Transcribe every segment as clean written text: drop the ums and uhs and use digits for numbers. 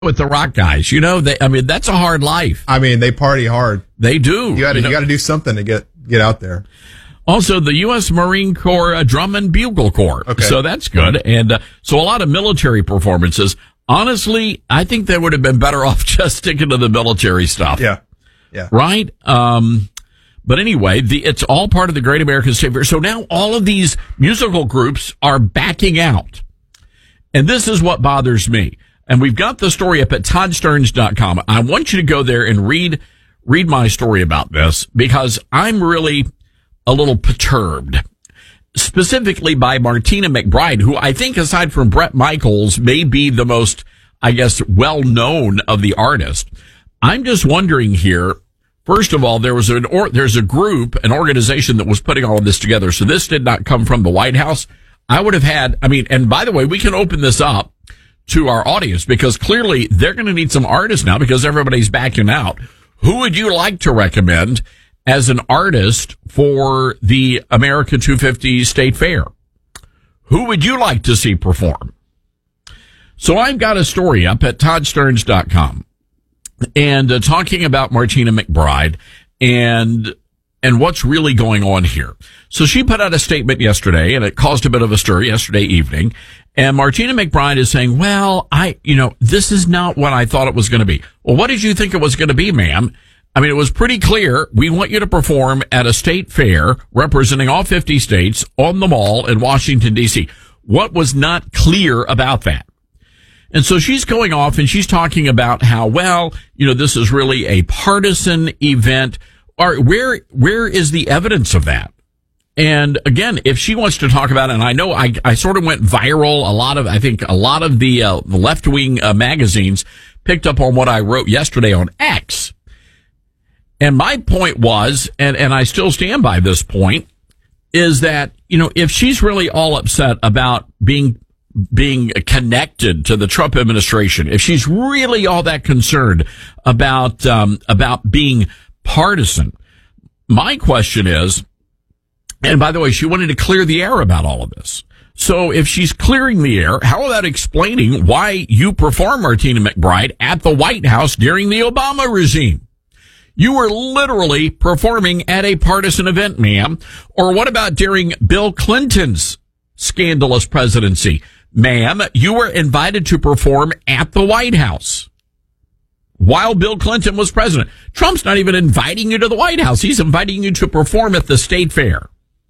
with the rock guys. That's a hard life. They party hard. They do. You got to do something to get out there. Also, the U.S. Marine Corps Drum and Bugle Corps. Okay. So that's good. And so a lot of military performances. Honestly, I think they would have been better off just sticking to the military stuff. Yeah. Right? But anyway, it's all part of the Great American State Fair. So now all of these musical groups are backing out. And this is what bothers me. And we've got the story up at toddsterns.com. I want you to go there and read my story about this because I'm really a little perturbed. Specifically by Martina McBride, who I think aside from Bret Michaels may be the most, well-known of the artists. I'm just wondering here, first of all, there's a group, an organization that was putting all of this together. So this did not come from the White House. I would have had, and by the way, we can open this up to our audience because clearly they're going to need some artists now because everybody's backing out. Who would you like to recommend as an artist for the America 250 State Fair? Who would you like to see perform? So I've got a story up at toddsterns.com and talking about Martina McBride and what's really going on here. So she put out a statement yesterday and it caused a bit of a stir yesterday evening. And Martina McBride is saying, well, this is not what I thought it was going to be. Well, what did you think it was going to be, ma'am? It was pretty clear. We want you to perform at a state fair representing all 50 states on the Mall in Washington, D.C. What was not clear about that? And so she's going off and she's talking about how, this is really a partisan event. Or where is the evidence of that? And again, if she wants to talk about it, and I know I sort of went viral. A lot of the left-wing magazines picked up on what I wrote yesterday on X. And my point was, and I still stand by this point, is that, if she's really all upset about being connected to the Trump administration, if she's really all that concerned about being partisan, my question is, and by the way, she wanted to clear the air about all of this. So if she's clearing the air, how about explaining why you performed Martina McBride at the White House during the Obama regime? You were literally performing at a partisan event, ma'am. Or what about during Bill Clinton's scandalous presidency? Ma'am, you were invited to perform at the White House while Bill Clinton was president. Trump's not even inviting you to the White House. He's inviting you to perform at the state fair.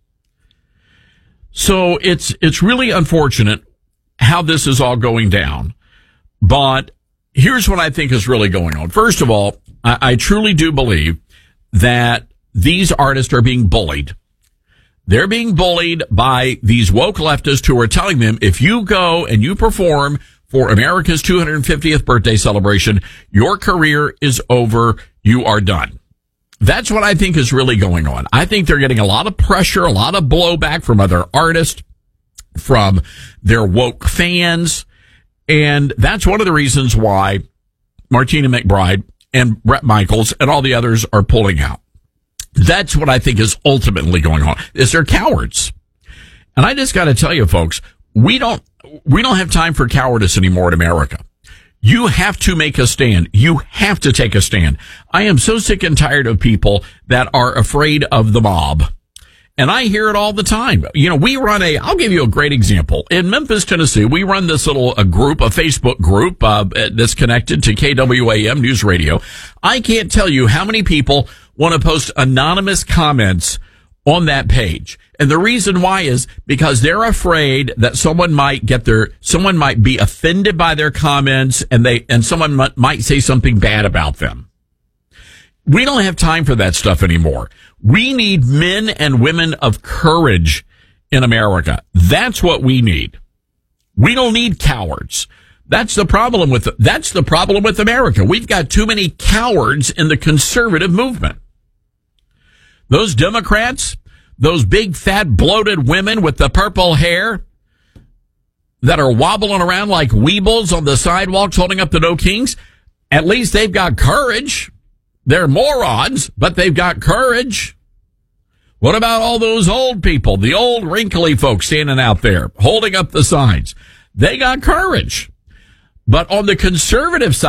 So it's really unfortunate how this is all going down. But here's what I think is really going on. First of all, I truly do believe that these artists are being bullied. They're being bullied by these woke leftists who are telling them, if you go and you perform for America's 250th birthday celebration, your career is over. You are done. That's what I think is really going on. I think they're getting a lot of pressure, a lot of blowback from other artists, from their woke fans. And that's one of the reasons why Martina McBride and Bret Michaels and all the others are pulling out. That's what I think is ultimately going on, is they're cowards. And I just got to tell you, folks, we don't have time for cowardice anymore in America. You have to make a stand. You have to take a stand. I am so sick and tired of people that are afraid of the mob. And I hear it all the time. We run I'll give you a great example. In Memphis, Tennessee, we run this little group, a Facebook group, that's connected to KWAM News Radio. I can't tell you how many people want to post anonymous comments on that page. And the reason why is because they're afraid that someone might be offended by their comments and someone might say something bad about them. We don't have time for that stuff anymore. We need men and women of courage in America. That's what we need. We don't need cowards. That's the problem with America. We've got too many cowards in the conservative movement. Those Democrats, those big, fat, bloated women with the purple hair that are wobbling around like weebles on the sidewalks holding up the No Kings, at least they've got courage. They're morons, but they've got courage. What about all those old people, the old wrinkly folks standing out there holding up the signs? They got courage. But on the conservative side,